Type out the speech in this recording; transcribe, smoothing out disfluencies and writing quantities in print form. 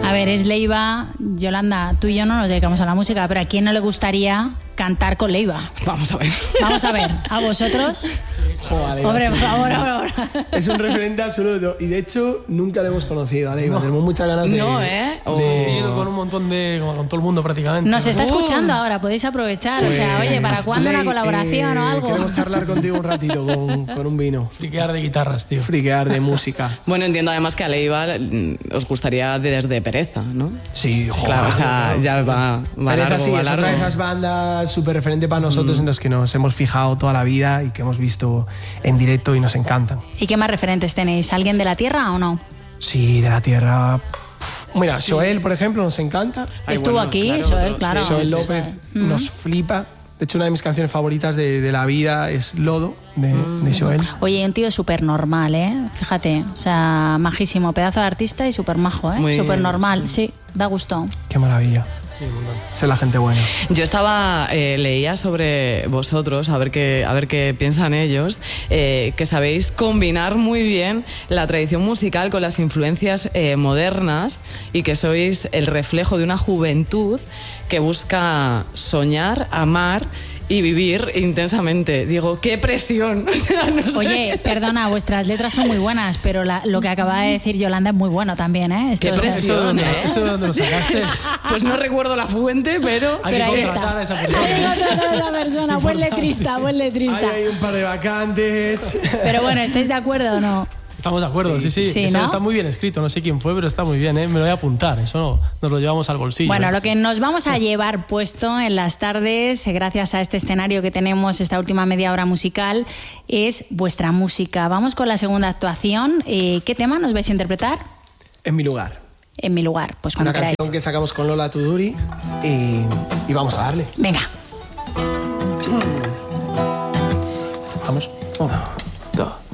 A ver, es Leiva. Yolanda, tú y yo no nos dedicamos a la música, pero ¿a quién no le gustaría cantar con Leiva? Vamos a ver. Vamos a ver, ¿a vosotros? Joder, Hombre, por favor, ahora. Es un referente absoluto. Y de hecho, nunca lo hemos conocido a Leiva. Tenemos muchas ganas de... No, ¿eh? Con un montón de... con todo el mundo prácticamente. Nos está escuchando ahora, podéis aprovechar. O sea, oye, ¿para cuándo una colaboración o algo? Queremos charlar contigo un ratito con un vino. Friquear de guitarras, tío. Friquear de música. Bueno, entiendo además que a Leiva os gustaría desde Pereza, ¿no? Sí, joder. Claro, o sea, ya va Pereza largo, sí, va es largo. otra de esas bandas súper referente para nosotros en las que nos hemos fijado toda la vida y que hemos visto en directo y nos encantan. ¿Y qué más referentes tenéis? ¿Alguien de la tierra o no? Sí, de la tierra... Mira, Joel, por ejemplo, nos encanta. Estuvo aquí, claro, Joel, claro. Joel López nos flipa. De hecho, una de mis canciones favoritas de la vida es Lodo, de Joel. Oye, un tío súper normal, ¿eh? Fíjate, o sea, majísimo, pedazo de artista y súper majo, ¿eh? Súper normal, sí, da gusto. Qué maravilla. Ser la gente buena. Yo leía sobre vosotros, a ver qué piensan ellos, que sabéis combinar muy bien la tradición musical con las influencias modernas y que sois el reflejo de una juventud que busca soñar, amar y vivir intensamente. Digo, ¡qué presión! O sea, no sé. Oye, perdona, vuestras letras son muy buenas, pero lo que acaba de decir Yolanda es muy bueno también, ¿eh? ¡Qué presión! ¿Eso de dónde lo sacaste? Pues no recuerdo la fuente, pero Hay que ahí contratar está. a esa persona. Hay que contratar a esa persona. Buen letrista, buen letrista. Ahí hay un par de vacantes. Pero bueno, ¿estáis de acuerdo o no? Estamos de acuerdo, sí. Eso ¿no? está muy bien escrito, no sé quién fue, pero está muy bien, ¿eh? Me lo voy a apuntar, eso nos lo llevamos al bolsillo. Bueno, ¿eh? lo que nos vamos a llevar puesto en las tardes, gracias a este escenario que tenemos, esta última media hora musical, es vuestra música. Vamos con la segunda actuación. ¿Qué tema nos vais a interpretar? En mi lugar. En mi lugar, pues cuando Una queráis. canción que sacamos con Lola Tuduri y vamos a darle. Venga. Vamos. 1, 2,